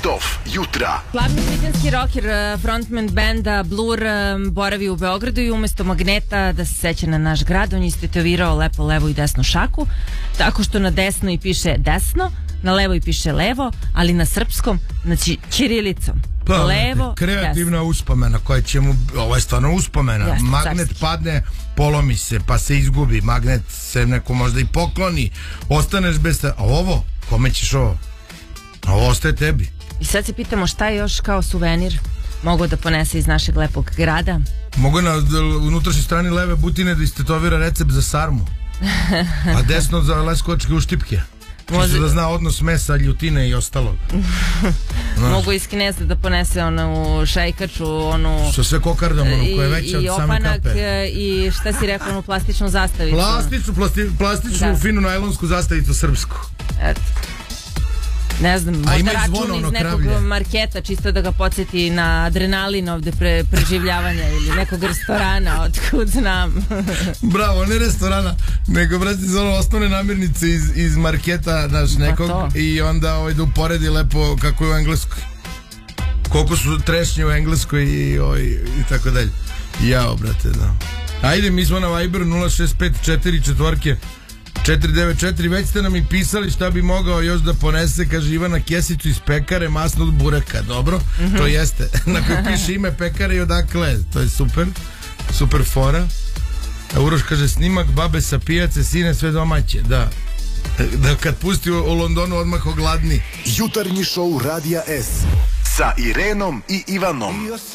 Top jutra. Glavni britanski rocker, frontman benda Blur, boravi u Beogradu i umesto magneta da se seća na naš grad, on je istetovirao lepo levo i desnu šaku, tako što na desno i piše desno, na levo i piše levo, ali na srpskom, znači ćirilicom. Pa, levo, kreativna desno. uspomena koja će mu, ovo je stvarno uspomena. Jeste, magnet carski. padne, polomi se, pa se izgubi, magnet se neko možda i pokloni, ostaneš bez a ovo, kome ćeš ovo? Ovo ostaje tebi. I sad se pitamo šta je još kao suvenir mogu da ponese iz našeg lepog grada. Mogu na unutrašnjoj strani leve butine da istetovira recept za sarmu, a desno za leskovačke uštipke. Čisto da zna odnos mesa, ljutine i ostalog. Mogu iz Kineza da ponese onu šajkaču, onu... Sa sve kokardom, ono koja je veća od same opanak, kape. I šta si rekao, onu plastičnu zastavicu. Plastičnu Da. finu najlonsku zastavicu srpsku. Eto. Ne znam, A možda ima i račun zvono, iz ono nekog kravlje. marketa, čisto da ga podsjeti na adrenalin ovde preživljavanja ili nekog restorana, otkud znam. Bravo, ne restorana, nego brati za ono osnovne namirnice iz marketa naš nekog i onda da uporedi lepo kako je u Engleskoj. Koliko su trešnje u Engleskoj i tako dalje. Jao, brate, da. Ajde, mi smo na Viberu 06544 494, već ste nam i pisali šta bi mogao još da ponese, kaže Ivana, kesicu iz pekare, masno od bureka, dobro? To jeste, na kojoj piše ime pekare i odakle, to je super fora. A Uroš kaže, snimak babe sa pijace, sine sve domaće, da kad pusti u Londonu odmah ogladni. Jutarnji šou Radija S sa Irenom i Ivanom.